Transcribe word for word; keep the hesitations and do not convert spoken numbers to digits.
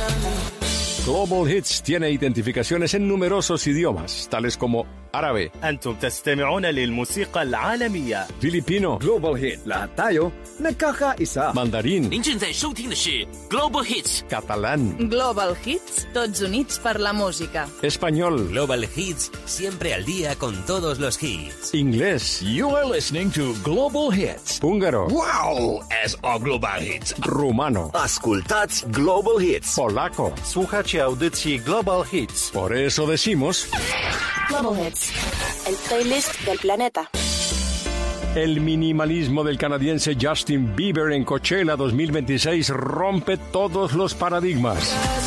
Global Hits tiene identificaciones en numerosos idiomas, tales como árabe, أنتم تستمعون للموسيقى العالمية. filipino, Global Hit lahat tayo nagkakaisa. mandarín, 您正在收听的是 Global Hits catalán, Global Hits, tots units per la música. español, Global Hits, siempre al día con todos los hits. inglés, You are listening to Global Hits. húngaro, Wow! S O Global Hits. rumano, Ascultați Global Hits. polaco. Słuchacie audycji Global Hits. Por eso decimos, Global Hits, el playlist del planeta. el minimalismo del canadiense Justin Bieber en Coachella dos mil veintiséis rompe todos los paradigmas.